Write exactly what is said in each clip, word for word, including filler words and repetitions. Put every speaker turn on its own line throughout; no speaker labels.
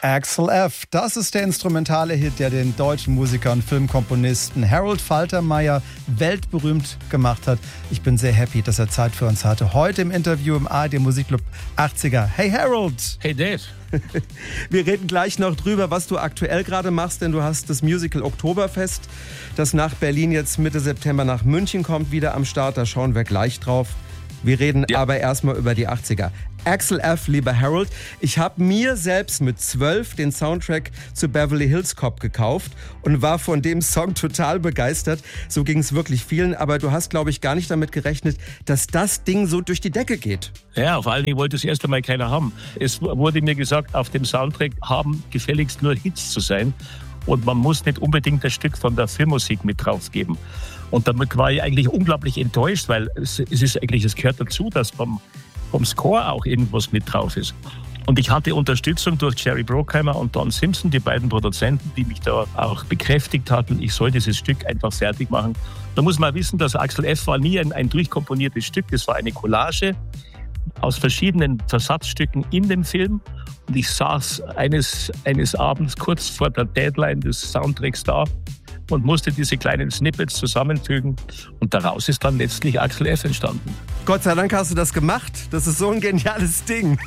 Axel F. Das ist der instrumentale Hit, der den deutschen Musiker und Filmkomponisten Harold Faltermeyer weltberühmt gemacht hat. Ich bin sehr happy, dass er Zeit für uns hatte. Heute im Interview im A R D Musikclub achtziger. Hey Harold!
Hey Dave!
Wir reden gleich noch drüber, was du aktuell gerade machst, denn du hast das Musical Oktoberfest, das nach Berlin jetzt Mitte September nach München kommt, wieder am Start. Da schauen wir gleich drauf. Wir reden ja. aber erstmal über die achtziger. Axel F., lieber Harold, ich habe mir selbst mit zwölf den Soundtrack zu Beverly Hills Cop gekauft und war von dem Song total begeistert. So ging es wirklich vielen, aber du hast, glaube ich, gar nicht damit gerechnet, dass das Ding so durch die Decke geht.
Ja, vor allen Dingen wollte es erst einmal keiner haben. Es wurde mir gesagt, auf dem Soundtrack haben gefälligst nur Hits zu sein und man muss nicht unbedingt das Stück von der Filmmusik mit draufgeben. Und damit war ich eigentlich unglaublich enttäuscht, weil es, es ist eigentlich, es gehört dazu, dass beim vom Score auch irgendwas mit drauf ist. Und ich hatte Unterstützung durch Jerry Bruckheimer und Don Simpson, die beiden Produzenten, die mich da auch bekräftigt hatten, ich soll dieses Stück einfach fertig machen. Da muss man wissen, dass Axel F. war nie ein, ein durchkomponiertes Stück, das war eine Collage aus verschiedenen Versatzstücken in dem Film. Und ich saß eines, eines Abends kurz vor der Deadline des Soundtracks da und musste diese kleinen Snippets zusammenfügen und daraus ist dann letztlich Axel F. entstanden.
Gott sei Dank hast du das gemacht. Das ist so ein geniales Ding.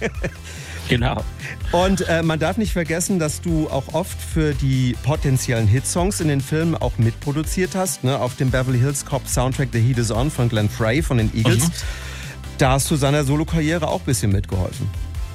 Genau.
Und äh, man darf nicht vergessen, dass du auch oft für die potenziellen Hitsongs in den Filmen auch mitproduziert hast. Ne? Auf dem Beverly Hills Cop Soundtrack The Heat Is On von Glenn Frey von den Eagles. Mhm. Da hast du seiner Solokarriere auch ein bisschen mitgeholfen.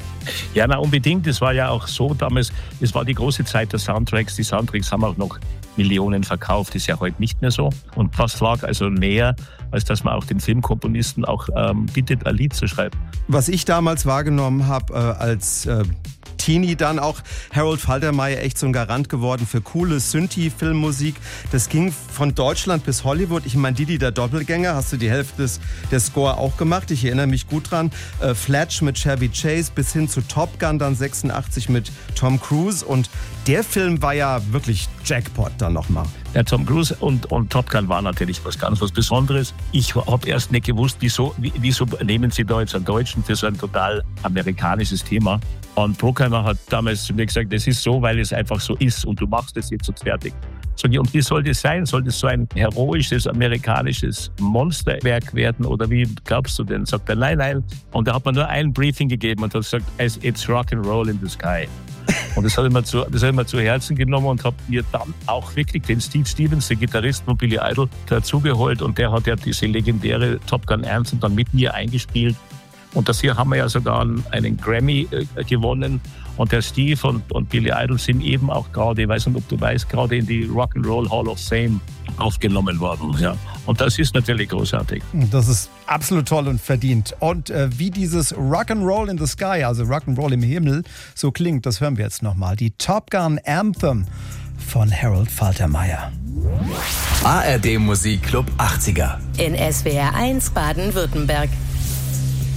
Ja, na unbedingt. Es war ja auch so damals, es war die große Zeit der Soundtracks. Die Soundtracks haben auch noch Millionen verkauft, ist ja heute nicht mehr so. Und was lag also näher, als dass man auch den Filmkomponisten auch ähm, bittet, ein Lied zu schreiben.
Was ich damals wahrgenommen habe, äh, als äh, Teenie dann auch, Harold Faltermeyer echt so ein Garant geworden für coole Synthie-Filmmusik. Das ging von Deutschland bis Hollywood. Ich meine, Didi der Doppelgänger, hast du die Hälfte des, der Score auch gemacht. Ich erinnere mich gut dran. Äh, Fletch mit Chevy Chase bis hin zu Top Gun, dann sechsundachtzig mit Tom Cruise. Und der Film war ja wirklich Jackpot dann nochmal.
Ja, Tom Cruise und, und Top Gun war natürlich was ganz was Besonderes. Ich habe erst nicht gewusst, wieso, wieso nehmen sie da jetzt einen Deutschen für so ein total amerikanisches Thema. Und Bruckheimer hat damals zu mir gesagt, das ist so, weil es einfach so ist und du machst es jetzt und fertig. Sag ich, und wie soll das sein? Soll das so ein heroisches, amerikanisches Monsterwerk werden oder wie glaubst du denn? Sagt er, nein, nein. Und da hat man nur ein Briefing gegeben und hat gesagt, it's rock and roll in the sky. Und das habe ich mir zu, das habe ich mir zu Herzen genommen und habe mir dann auch wirklich den Steve Stevens, den Gitarristen von Billy Idol, dazugeholt und der hat ja diese legendäre Top Gun Anthem dann mit mir eingespielt. Und das hier haben wir ja sogar einen Grammy äh, gewonnen. Und der Steve und, und Billy Idol sind eben auch gerade, ich weiß nicht, ob du weißt, gerade in die Rock'n'Roll Hall of Fame aufgenommen worden. Ja. Und das ist natürlich großartig.
Das ist absolut toll und verdient. Und äh, wie dieses Rock'n'Roll in the Sky, also Rock'n'Roll im Himmel, so klingt, das hören wir jetzt nochmal. Die Top Gun Anthem von Harold Faltermeyer.
A R D Musikclub achtziger.
In S W R eins Baden-Württemberg.